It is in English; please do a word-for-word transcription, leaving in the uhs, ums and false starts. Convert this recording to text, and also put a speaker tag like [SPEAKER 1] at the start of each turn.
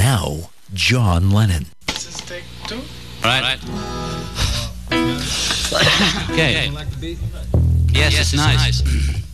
[SPEAKER 1] now, John Lennon.
[SPEAKER 2] This is take two.
[SPEAKER 3] All right. Okay.
[SPEAKER 2] Like the beat?
[SPEAKER 3] Yes, it's nice.